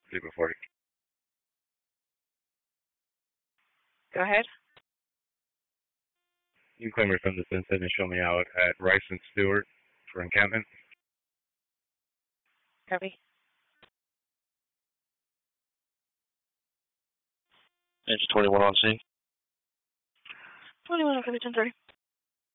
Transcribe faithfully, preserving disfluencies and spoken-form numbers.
Zebra forty. Go ahead. You can claim her from the sunset and show me out at Rice and Stewart for encampment. Copy. Engine twenty-one on scene. twenty-one, copy, ten thirty.